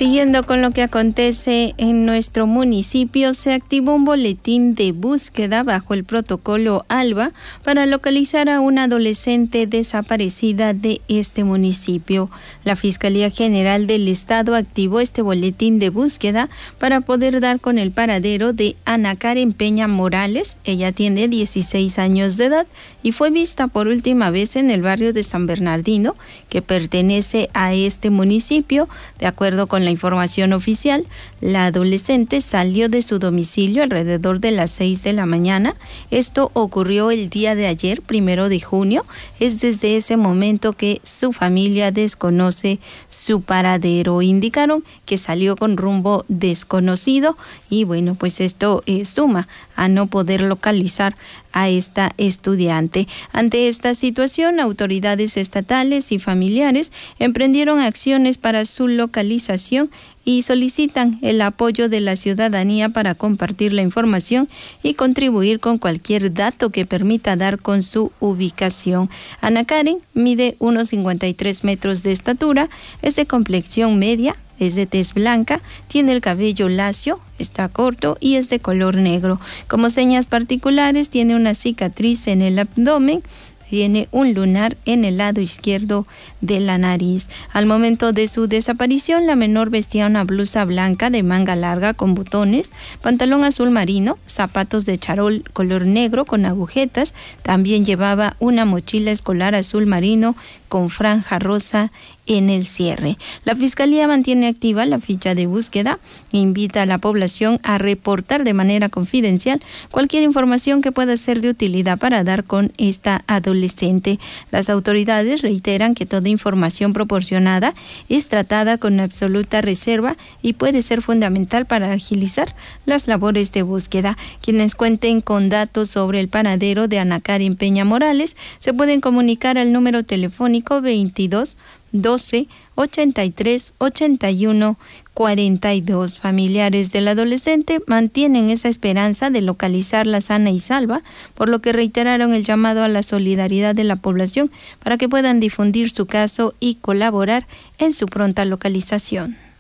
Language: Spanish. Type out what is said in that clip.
Siguiendo con lo que acontece en nuestro municipio, se activó un boletín de búsqueda bajo el protocolo ALBA para localizar a una adolescente desaparecida de este municipio. La Fiscalía General del Estado activó este boletín de búsqueda para poder dar con el paradero de Ana Karen Peña Morales. Ella tiene 16 años de edad y fue vista por última vez en el barrio de San Bernardino, que pertenece a este municipio. De acuerdo con la información oficial, la adolescente salió de su domicilio alrededor de las 6 de la mañana. Esto ocurrió el día de ayer, 1 de junio. Es desde ese momento que su familia desconoce su paradero. Indicaron que salió con rumbo desconocido y bueno, pues esto suma a no poder localizar a esta estudiante. Ante esta situación, autoridades estatales y familiares emprendieron acciones para su localización y solicitan el apoyo de la ciudadanía para compartir la información y contribuir con cualquier dato que permita dar con su ubicación. Ana Karen mide unos 53 metros de estatura, es de complexión media, es de tez blanca, tiene el cabello lacio, está corto y es de color negro. Como señas particulares, tiene una cicatriz en el abdomen, tiene un lunar en el lado izquierdo de la nariz. Al momento de su desaparición, la menor vestía una blusa blanca de manga larga con botones, pantalón azul marino, zapatos de charol color negro con agujetas. También llevaba una mochila escolar azul marino con franja rosa en el cierre. La Fiscalía mantiene activa la ficha de búsqueda e invita a la población a reportar de manera confidencial cualquier información que pueda ser de utilidad para dar con esta adolescente. Las autoridades reiteran que toda información proporcionada es tratada con absoluta reserva y puede ser fundamental para agilizar las labores de búsqueda. Quienes cuenten con datos sobre el paradero de Ana Karen Peña Morales se pueden comunicar al número telefónico 22 12 83 81 42. Familiares del adolescente mantienen esa esperanza de localizarla sana y salva, por lo que reiteraron el llamado a la solidaridad de la población para que puedan difundir su caso y colaborar en su pronta localización.